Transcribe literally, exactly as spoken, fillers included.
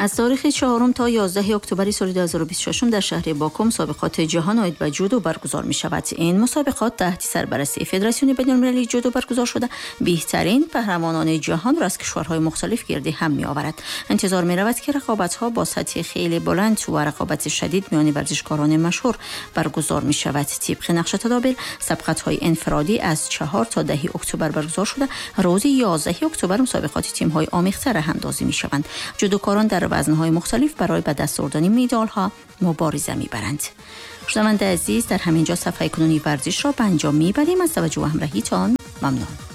از تاریخ چهارم تا یازده اکتبر سال دو هزار و بیست و شش در شهر باکو مسابقات جهان آید به جودو برگزار می شود. این مسابقات تحت سرپرستی فدراسیون بین‌المللی جودو برگزار شده بهترین قهرمانان جهان را از کشورهای مختلف گرد هم می آورد. انتظار می رود که رقابت‌ها با سطح خیلی بلند و رقابت شدید میان ورزشکاران مشهور برگزار می شود. طبق نقشه تدابیر سبقت‌های انفرادی از چهار تا ده اکتبر برگزار شده. روز یازده اکتبر مسابقات تیم‌های آمیخته راه اندازی می شوند. جودوکاران در وزن‌های مختلف برای به دست آوردن مدال‌ها مبارزه می‌برند. شنونده عزیز، در همینجا صفحه کنونی ورزش را به انجام می‌بریم. از توجه و همراهیتان ممنون.